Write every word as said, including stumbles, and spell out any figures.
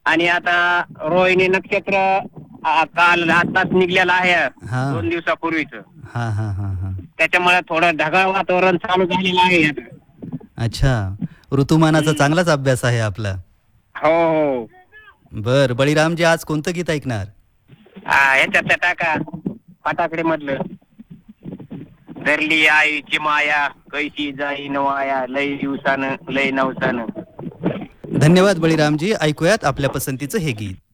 आणि आता रोहिणी नक्षत्र आ, काल आताच निघलेलं आहे हा दोन दिवसापूर्वीच. हा हा हा हा त्याच्यामुळे थोडं ढगाळ वातावरण चालू झालेलं आहे आता. अच्छा, ऋतुमानाचा हम्म. चांगलाच अभ्यास आहे आपला. हो हो. बर बळीरामजी, आज कोणतं गीत ऐकणार? हा ह्याच्यात टाका फटाकडे मधलं. धरली आईची माया कैशी जाई वाया लय दिवसानं लय नवसानं. धन्यवाद बळीरामजी, ऐकूयात आपल्या पसंतीचं हे गीत.